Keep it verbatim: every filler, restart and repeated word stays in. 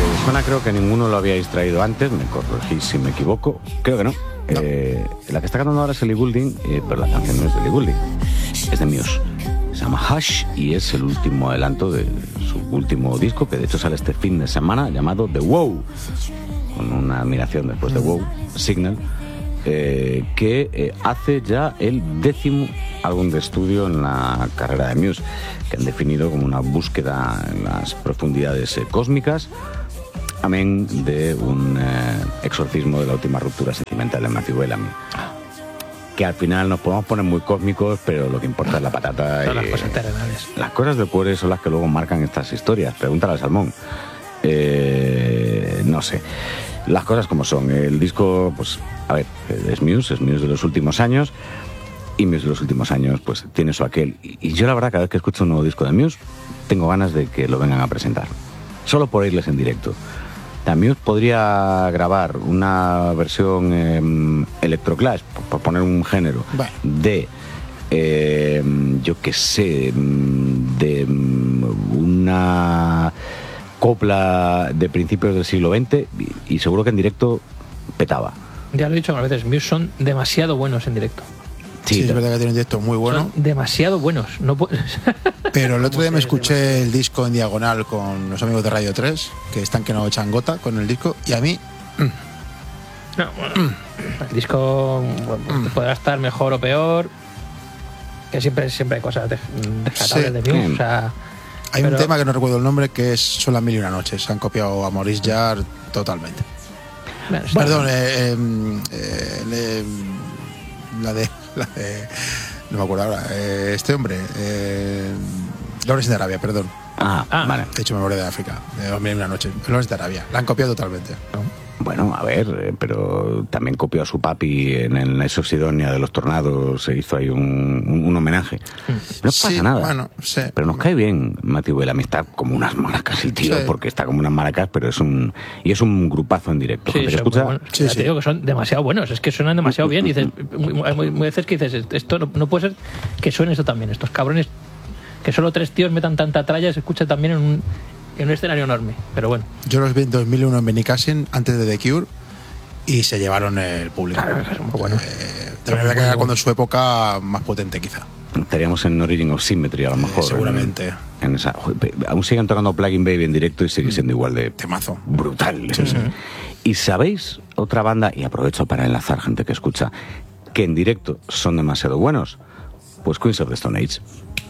que suena creo que ninguno lo habíais traído antes, me corregís si me equivoco, creo que no. no. Eh, la que está cantando ahora es Ellie Goulding, eh, pero la canción no es de Ellie Goulding, es de Muse. Se llama Hush y es el último adelanto de su último disco, que de hecho sale este fin de semana, llamado The Wow, con una admiración después de Wow, Signal, eh, que eh, hace ya el décimo álbum de estudio en la carrera de Muse, que han definido como una búsqueda en las profundidades eh, cósmicas, amén de un eh, exorcismo de la última ruptura sentimental de Matthew Bellamy. Que al final nos podemos poner muy cósmicos, pero lo que importa es la patata. Son y, las cosas terrenales. Las cosas del cuore son las que luego marcan estas historias. Pregúntale al Salmón. Eh, no sé. Las cosas como son. El disco, pues, a ver, es Muse, es Muse de los últimos años. Y Muse de los últimos años, pues, tiene su aquel. Y yo, la verdad, cada vez que escucho un nuevo disco de Muse, tengo ganas de que lo vengan a presentar. Solo por irles en directo. También podría grabar una versión eh, electroclash, por, por poner un género, bueno. de, eh, yo qué sé, de una copla de principios del siglo veinte y, y seguro que en directo petaba. Ya lo he dicho algunas veces, Muse son demasiado buenos en directo. Sí, sí, es verdad que tiene un directo muy bueno. Son demasiado buenos. No puedo... Pero el otro día me escuché el disco en diagonal con los amigos de Radio tres, que están que no echan gota con el disco, y a mí... Mm. No, bueno, mm. el disco bueno, mm. podrá estar mejor o peor, que siempre, siempre hay cosas descartables sí. de Muse. Mm. O sea, hay pero... un tema que no recuerdo el nombre, que es Son las mil y una noches. Han copiado a Maurice Jarre totalmente. Bueno, Perdón, eh, eh, eh, la de... La de no me acuerdo ahora. Eh, este hombre, eh, Lawrence de Arabia, perdón. Ah, ah, vale. De hecho, memoria de África, de dos mil y una noche. Lawrence de Arabia. La han copiado totalmente. ¿No? Bueno, a ver, eh, pero también copió a su papi en el Eso Sidonia de los Tornados, se hizo ahí un, un, un homenaje. No pasa sí, nada. Bueno, sí. Pero nos cae bien Matthew Bellamy, está como unas maracas el tío, sí. porque está como unas maracas, pero es un y es un grupazo en directo. Sí, sí, escucha? Bueno. sí, sí. Te digo que son demasiado buenos, es que suenan demasiado bien. Y dices, muy, muy, muy veces que dices, esto no, no puede ser que suene esto también. Estos cabrones, que solo tres tíos metan tanta tralla, se escucha también en un, en un escenario enorme. Pero bueno. Yo los vi en dos mil uno en Benicassin, antes de The Cure, y se llevaron el público. Claro, es muy bueno. Eh, de verdad que era cuando su época más potente, quizá. Estaríamos en Origin of Symmetry a lo mejor. Eh, seguramente. En, en esa, aún siguen tocando Plugin Baby en directo y sigue siendo igual de temazo. Brutal. Sí, sí. Y sabéis, otra banda, y aprovecho para enlazar gente que escucha, que en directo son demasiado buenos, pues Queens of the Stone Age.